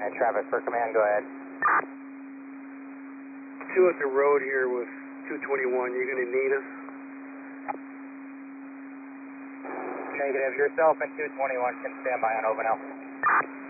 And Travis for command, go ahead. 2 at the road here with 221. You're going to need us? Negative. Yourself and 221 can stand by on Ovenel.